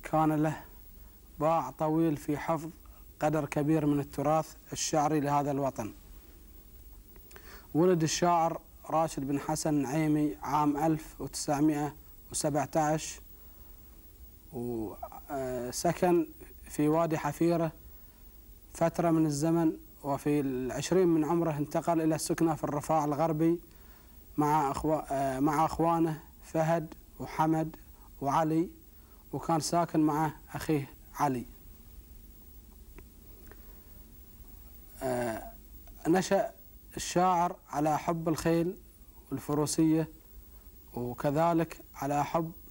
كان له باع طويل في حفظ قدر كبير من التراث الشعري لهذا الوطن. ولد الشاعر راشد بن حسن النعيمي عام 1917، وسكن في وادي حفيرة فترة من الزمن، وفي 20 من عمره انتقل إلى السكنة في الرفاع الغربي مع أخوانه فهد وحمد وعلي، وكان ساكن معه أخيه علي. نشأ الشاعر على حب الخيل والفروسية، وكذلك على حب